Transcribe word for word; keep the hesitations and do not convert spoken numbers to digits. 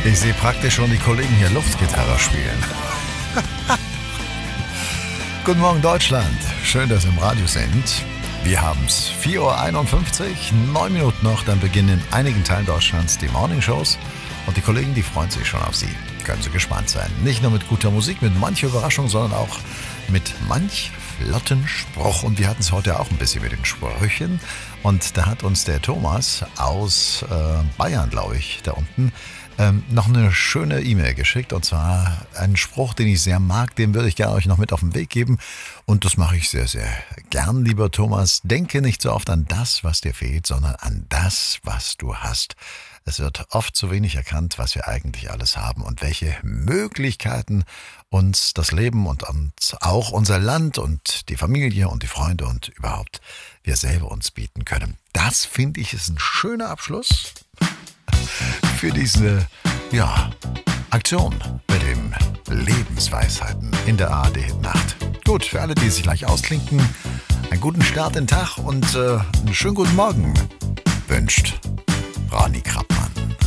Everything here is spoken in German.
Ich sehe praktisch schon die Kollegen hier Luftgitarre spielen. Guten Morgen Deutschland, schön, dass Sie im Radio sind. Wir haben's, vier Uhr einundfünfzig, neun Minuten noch, dann beginnen in einigen Teilen Deutschlands die Morningshows. Und die Kollegen, die freuen sich schon auf Sie. Können Sie gespannt sein. Nicht nur mit guter Musik, mit mancher Überraschung, sondern auch mit manch flotten Spruch. Und wir hatten es heute auch ein bisschen mit den Sprüchen. Und da hat uns der Thomas aus äh, Bayern, glaube ich, da unten, ähm, noch eine schöne E-Mail geschickt. Und zwar einen Spruch, den ich sehr mag, den würde ich gerne euch noch mit auf den Weg geben. Und das mache ich sehr, sehr gern, lieber Thomas. Denke nicht so oft an das, was dir fehlt, sondern an das, was du hast. Es wird oft zu wenig erkannt, was wir eigentlich alles haben und welche Möglichkeiten uns das Leben und uns auch unser Land und die Familie und die Freunde und überhaupt wir selber uns bieten können. Das, finde ich, ist ein schöner Abschluss für diese, ja, Aktion mit dem Lebensweisheiten in der A R D-Nacht. Gut, für alle, die sich gleich ausklinken, einen guten Start in den Tag und äh, einen schönen guten Morgen wünscht Rani Krappmann.